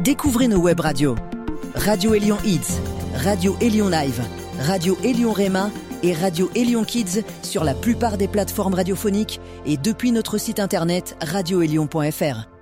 Découvrez nos web radios. Radio Élion Hits, Radio Élion Live, Radio Élion Réma et Radio Élion Kids sur la plupart des plateformes radiophoniques et depuis notre site internet radioélion.fr.